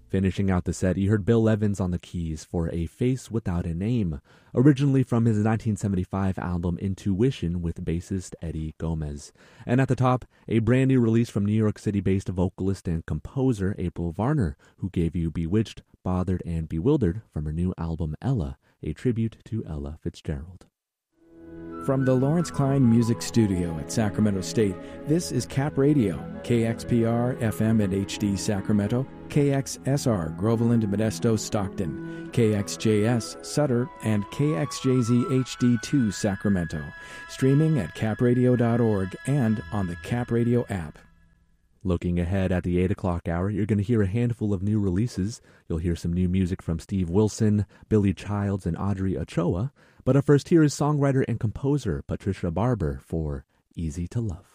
Finishing out the set, you heard Bill Evans on the keys for A Face Without a Name, originally from his 1975 album Intuition with bassist Eddie Gomez. And at the top, a brand new release from New York City-based vocalist and composer April Varner, who gave you Bewitched, Bothered, and Bewildered from her new album Ella, a tribute to Ella Fitzgerald. From the Lawrence Klein Music Studio at Sacramento State, this is Cap Radio, KXPR FM and HD Sacramento, KXSR Groveland, Modesto, Stockton, KXJS Sutter, and KXJZ HD2 Sacramento. Streaming at capradio.org and on the Cap Radio app. Looking ahead at the 8 o'clock hour, you're going to hear a handful of new releases. You'll hear some new music from Steve Wilson, Billy Childs, and Audrey Ochoa. But up first, here is songwriter and composer Patricia Barber for Easy to Love.